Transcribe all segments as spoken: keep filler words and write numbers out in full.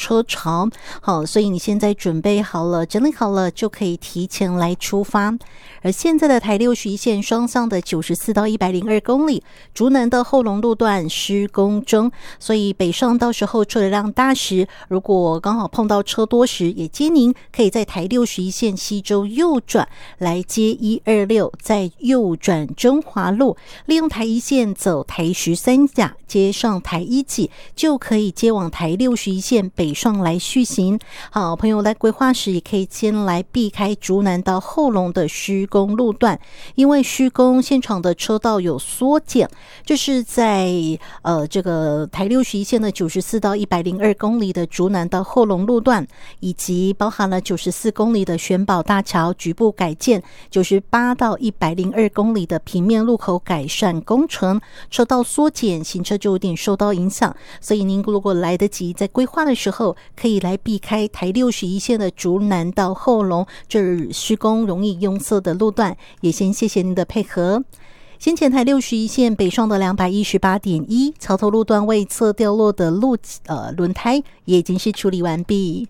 车潮。好，所以你现在准备好了，整理好了，就可以提前来出发。而现在的台六十一线双向的九十四到一百零二公里，竹南的后龙路段施工中，所以北上到时候车流量大时，如果刚好碰到车多时，也建议您可以在台六十一线西周右转来接一二六，再右转中华路，利用台一线走台十三甲，接上台一几，就可以接往台六十一线北上来续行。好，朋友来规划时，也可以先来避开竹南到后龙的施工路段，因为施工现场的车道有缩减，这是在呃这个台六十一线的九十四到一百零二公里的竹南到后龙路段，以及包含了九十四公里的玄宝大桥局部改建，九十八到一百零二公里的平面路口改善工程，车道缩减，行车就有点受到影响。所以您如果来得及，在规划的时候，可以来避开台六十一线的竹南到后龙这施工容易拥塞的路段，也先谢谢您的配合。先前台六十一线北上的两百一十八点一桥头路段未测掉落的路呃轮胎也已经是处理完毕。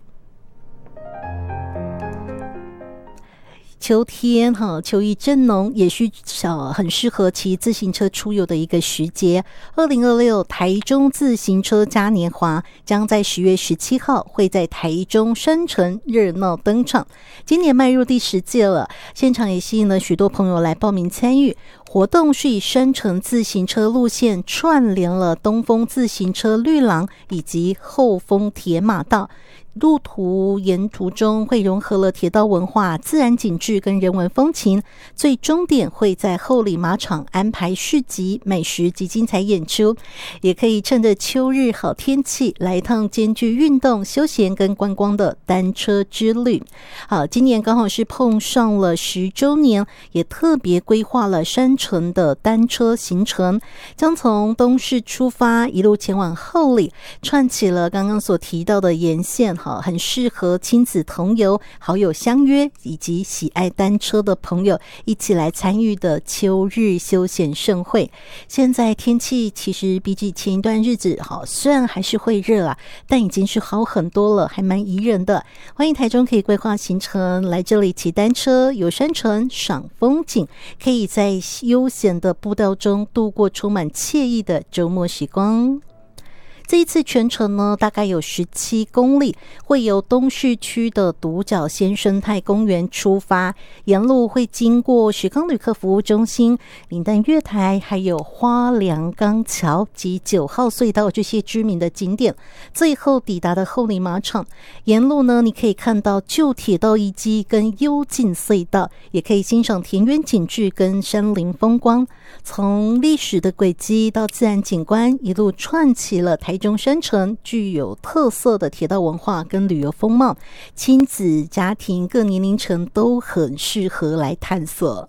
秋天哈，秋意正浓，也是呃很适合骑自行车出游的一个时节。二零二六台中自行车嘉年华将在十月十七号会在台中山城热闹登场。今年迈入第十届了，现场也吸引了许多朋友来报名参与。活动是以山城自行车路线串联了东风自行车绿廊以及后丰铁马道。路途沿途中会融合了铁道文化、自然景致跟人文风情，最终点会在后里马场安排市集、美食及精彩演出。也可以趁着秋日好天气来一趟兼具运动、休闲跟观光的单车之旅。好，今年刚好是碰上了十周年，也特别规划了山城的单车行程，将从东市出发，一路前往后里，串起了刚刚所提到的沿线，很适合亲子同游、好友相约以及喜爱单车的朋友一起来参与的秋日休闲盛会。现在天气其实比起前一段日子，虽然还是会热啦，但已经是好很多了，还蛮宜人的。欢迎台中可以规划行程来这里骑单车、游山城、赏风景，可以在悠闲的步道中度过充满惬意的周末时光。这一次全程呢，大概有十七公里，会由东市区的独角仙生态公园出发，沿路会经过石冈旅客服务中心、林丹月台，还有花梁钢桥及九号隧道这些知名的景点，最后抵达的后里马场。沿路呢，你可以看到旧铁道遗迹跟幽静隧道，也可以欣赏田园景致跟山林风光。从历史的轨迹到自然景观，一路串起了台中山城具有特色的铁道文化跟旅游风貌，亲子、家庭各年龄层都很适合来探索。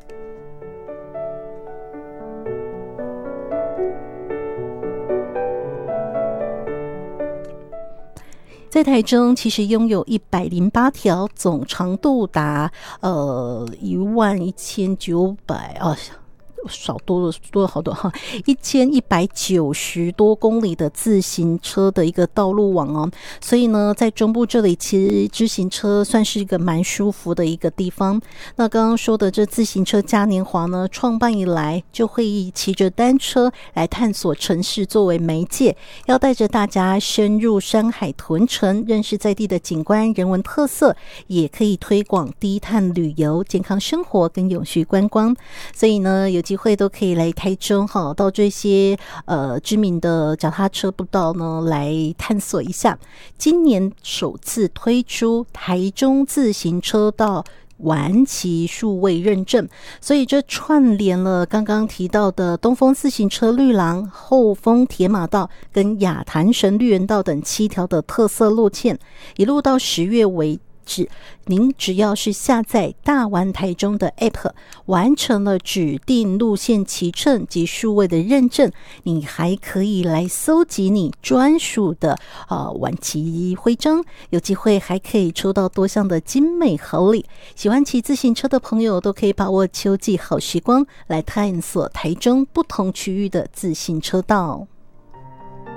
在台中其实拥有一百零八条，总长度达呃一万一千九百啊。少多了多了好多哈，一千一百九十多公里的自行车的一个道路网哦，所以呢，在中部这里其实自行车算是一个蛮舒服的一个地方。那刚刚说的这自行车嘉年华呢，创办以来就会以骑着单车来探索城市作为媒介，要带着大家深入山海屯城，认识在地的景观、人文特色，也可以推广低碳旅游、健康生活跟永续观光。所以呢，有机会都可以来台中哈，到这些呃知名的脚踏车步道呢来探索一下。今年首次推出台中自行车道玩骑数位认证，所以这串联了刚刚提到的东风自行车绿廊、后丰铁马道跟雅潭神绿园道等七条的特色路线，一路到十月为止，您只要是下载大玩台中的 A P P， 完成了指定路线骑乘及数位的认证，你还可以来搜集你专属的呃玩骑徽章，有机会还可以抽到多项的精美好礼。喜欢骑自行车的朋友都可以把握秋季好时光，来探索台中不同区域的自行车道。